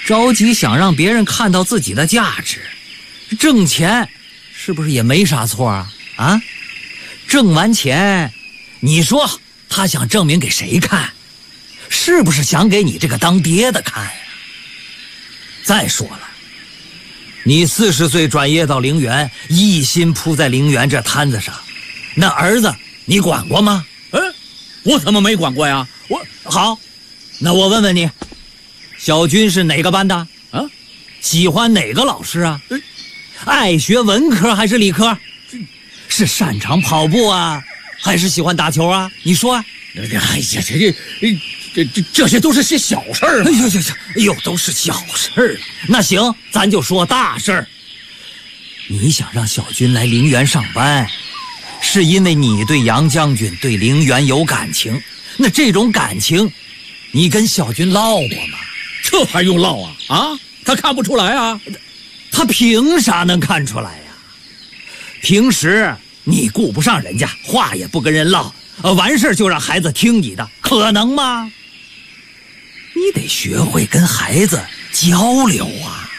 着急想让别人看到自己的价值，挣钱是不是也没啥错啊？啊，挣完钱，你说他想证明给谁看？是不是想给你这个当爹的看呀？再说了，你40岁转业到陵园，一心扑在陵园这摊子上，那儿子你管过吗？ 我怎么没管过呀？ 好，那我问问你，小军是哪个班的啊？喜欢哪个老师啊？爱学文科还是理科？是擅长跑步啊，还是喜欢打球啊？你说啊？ 哎呀，这些都是些小事儿。 哎呦，都是小事儿。那行，咱就说大事儿。你想让小军来陵园上班，是因为你对杨将军、对陵园有感情。那这种感情，你跟小军唠过吗？ 这还用唠啊？啊，他看不出来啊？ 他凭啥能看出来呀？平时你顾不上人家，话也不跟人唠，完事就让孩子听你的，可能吗？你得学会跟孩子交流啊！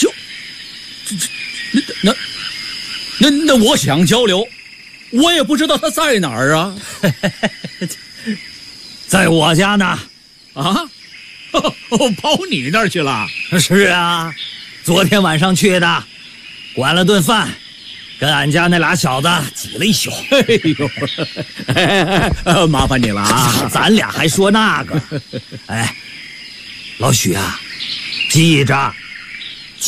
那我想交流，我也不知道他在哪儿啊。 在我家呢。 啊？跑你那儿去了？ 是啊，昨天晚上去的，管了顿饭，跟俺家那俩小子挤了一宿。 哎呦，麻烦你了啊！ 咱俩还说那个。哎，老许啊，记着